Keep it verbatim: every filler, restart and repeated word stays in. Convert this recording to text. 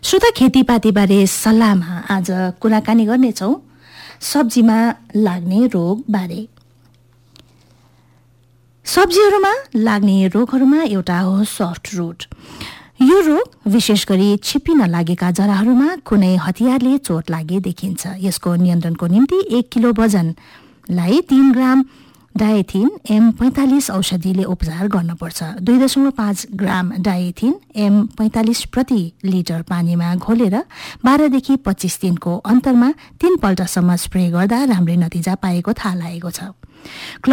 श्रोता, खेतीपातीबारे सल्लाहमा आज कुराकानी गर्नेछौँ सब्जीमा लाग्ने रोगबारे। सब्जीहरूमा लाग्ने रोगहरूमा एउटा हो सफ्ट रुट। यो रोग विशेष गरी छिप्पिन लागेका जराहरूमा कुनै हतियारले चोट लागे देखिन्छ। यसको नियन्त्रणको निम्ति एक किलो वजनलाई तीन ग्राम डायथिन एम पैंतालिस औषधिले उपचार गर्नुपर्छ। दुई दशमलव पाँच ग्राम डायथिन एम पैंतालिस प्रति लिटर पानीमा घोलेर बाह्रदेखि पच्चीस दिनको अन्तरमा तीन पल्टसम्म स्प्रे गर्दा राम्रै नतिजा पाएको थाहा लागेको छ।